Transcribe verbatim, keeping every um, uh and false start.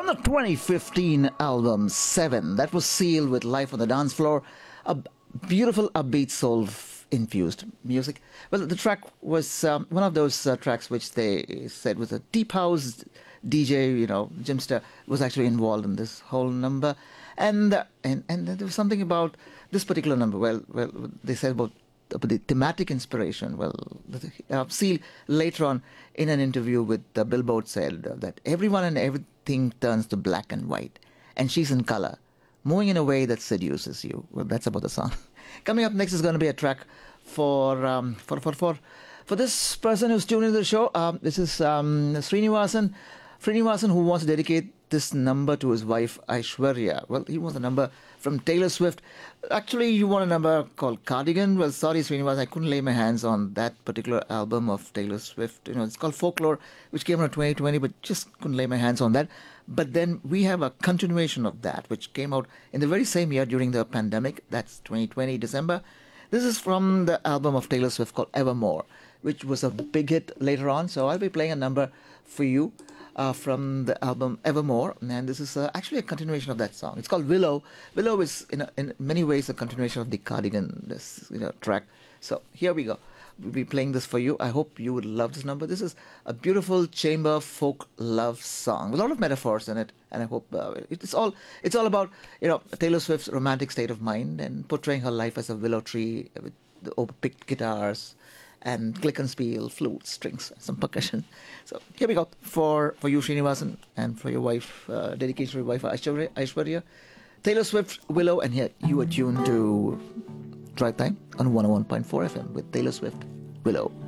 From the twenty fifteen album Seven, that was sealed with Life on the Dance Floor, a beautiful upbeat soul infused music. Well, the track was um, one of those uh, tracks which they said was a deep house D J, you know, Jimster was actually involved in this whole number. And, uh, and and there was something about this particular number. Well, well, they said about the thematic inspiration. Well, uh, Seal later on in an interview with uh, Billboard said uh, that everyone and everything turns to black and white, and she's in color, moving in a way that seduces you. Well, that's about the song. Coming up next is going to be a track for um, for for for for this person who's tuning into the show. Um, this is um, Srinivasan. Srinivasan, who wants to dedicate this number to his wife Aishwarya. Well, he wants a number from Taylor Swift. Actually, you want a number called Cardigan. Well, sorry, Srinivas, I couldn't lay my hands on that particular album of Taylor Swift. You know, it's called Folklore, which came out in twenty twenty, but just couldn't lay my hands on that. But then we have a continuation of that, which came out in the very same year during the pandemic. That's twenty twenty, December. This is from the album of Taylor Swift called Evermore, which was a big hit later on. So I'll be playing a number for you. Uh, from the album Evermore, and this is uh, actually a continuation of that song. It's called Willow. Willow is in, a, in many ways a continuation of the Cardigan, this you know track. So here we go. We'll be playing this for you. I hope you would love this number. This is a beautiful chamber folk love song with a lot of metaphors in it, and I hope uh, it's all it's all about you know Taylor Swift's romantic state of mind and portraying her life as a willow tree with the overpicked guitars and glockenspiel, flutes, strings, some percussion. So here we go for, for you, Srinivasan, and for your wife, uh, dedication to your wife, Aishwarya, Aishwarya. Taylor Swift, Willow, and here you are tuned to Drive Time on one oh one point four F M with Taylor Swift, Willow.